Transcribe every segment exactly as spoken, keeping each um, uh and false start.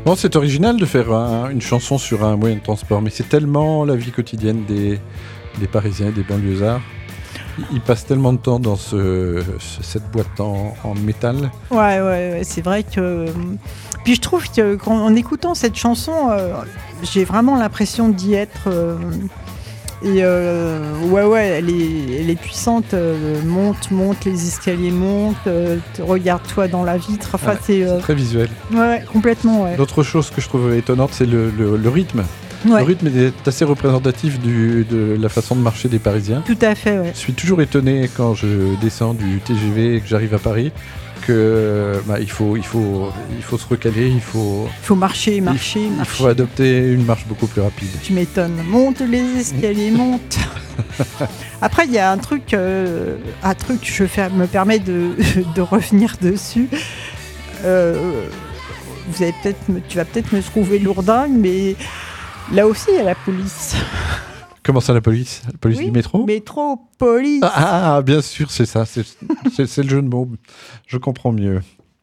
Bon, c'est original de faire un, une chanson sur un moyen de transport, mais c'est tellement la vie quotidienne des, des Parisiens et des banlieusards. Ils passent tellement de temps dans ce, ce, cette boîte en, en métal. Ouais, ouais, ouais, c'est vrai que... Puis je trouve qu'en écoutant cette chanson, euh, j'ai vraiment l'impression d'y être... Euh, et euh, ouais, ouais, elle est, elle est puissante. Euh, monte, monte, les escaliers montent. Euh, regarde-toi dans la vitre. Enfin, ouais, c'est, euh, c'est très visuel. Ouais, complètement. Ouais. L'autre chose que je trouve étonnante, c'est le, le, le rythme. Ouais. Le rythme est assez représentatif du, de la façon de marcher des Parisiens. Tout à fait, ouais. Je suis toujours étonné quand je descends du T G V et que j'arrive à Paris que bah, il faut, il faut, il faut se recaler, il faut. Il faut marcher, marcher, il, marcher. Il faut adopter une marche beaucoup plus rapide. Tu m'étonnes. Monte les escaliers, monte. Après, il y a un truc, euh, un truc, je fais, me permets de, de revenir dessus. Euh, vous allez peut-être, tu vas peut-être me trouver lourdingue, mais là aussi, il y a la police. Comment ça, la police ? La police oui, du métro ? Métro, police. Ah, ah, bien sûr, c'est ça. C'est, c'est, c'est le jeu de mots. Je comprends mieux.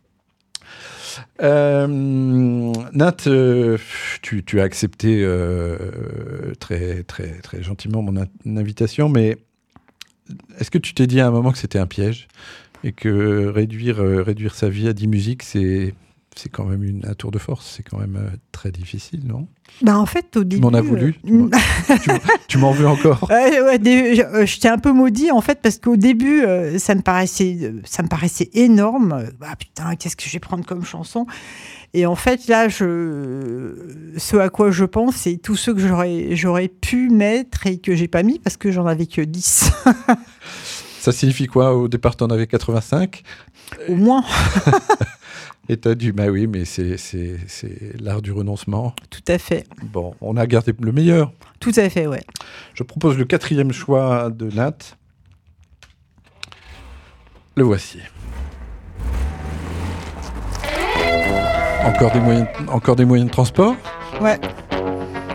Euh, Nat, euh, tu, tu as accepté euh, très, très, très gentiment mon in- invitation, mais est-ce que tu t'es dit à un moment que c'était un piège et que réduire, euh, réduire sa vie à dix musiques, c'est... C'est quand même une, un tour de force, c'est quand même euh, très difficile, non ? Bah en fait, au début... Tu m'en as voulu ? euh... tu, m'en, tu, tu m'en veux encore ? Ouais, ouais, des, je, je t'ai un peu maudit, en fait, parce qu'au début, euh, ça, me paraissait, ça me paraissait énorme. Bah putain, qu'est-ce que je vais prendre comme chanson ? Et en fait, là, je, ce à quoi je pense, c'est tous ceux que j'aurais, j'aurais pu mettre et que j'ai pas mis, parce que j'en avais que dix. Ça signifie quoi ? Au départ, tu en avais quatre-vingt-cinq ? Au moins. Et t'as dit, bah oui, mais c'est, c'est, c'est l'art du renoncement. Tout à fait. Bon, on a gardé le meilleur. Tout à fait, ouais. Je propose le quatrième choix de Nat. Le voici. Encore des moyens, encore des moyens de transport ? Ouais.